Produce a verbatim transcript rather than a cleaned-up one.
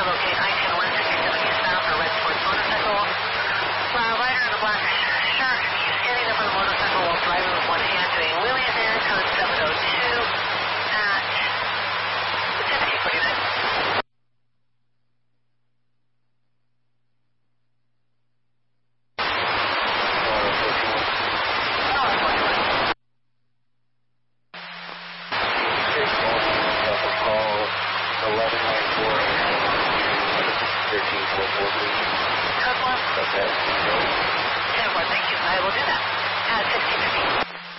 locate I ten one sixty-seven eastbound for red sports motorcycle. Uh, rider in the black shirt, standing up on the motorcycle while driving with one hand, doing wheelies in code seven oh two at seventeen forty-nine. Okay. ten one, thank you. I will do that at sixteen fifty.